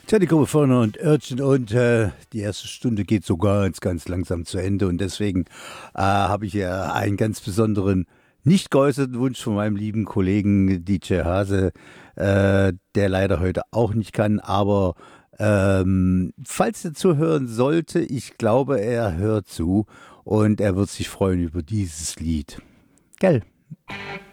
Tja, die Gruppe vorne und Örtchen und die erste Stunde geht so ganz langsam zu Ende und deswegen habe ich ja einen ganz besonderen, nicht geäußerten Wunsch von meinem lieben Kollegen DJ Hase, der leider heute auch nicht kann, aber falls er zuhören sollte, ich glaube, er hört zu und er wird sich freuen über dieses Lied. Gell?